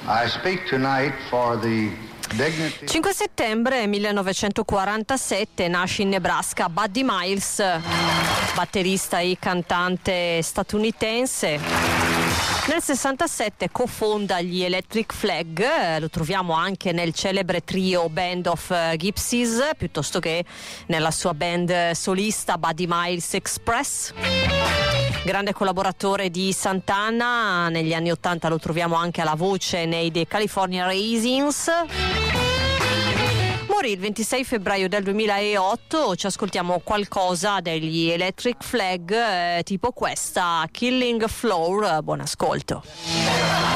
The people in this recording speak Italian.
I speak tonight for the 5 settembre 1947 nasce in Nebraska Buddy Miles, batterista e cantante statunitense. Nel 67 cofonda gli Electric Flag, lo troviamo anche nel celebre trio Band of Gypsies, piuttosto che nella sua band solista Buddy Miles Express. Grande collaboratore di Santana, negli anni 80 lo troviamo anche alla voce nei The California Raisins. Morì il 26 febbraio del 2008, ci ascoltiamo qualcosa degli Electric Flag, tipo questa, Killing Floor, buon ascolto.